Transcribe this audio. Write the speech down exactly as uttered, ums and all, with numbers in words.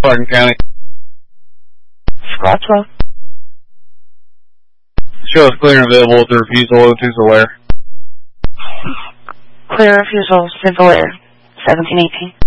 Hardin County. Squad twelve. Show is clear and available with the refusal oh two Solaire. Clear refusal, Civil Air, seventeen eighteen.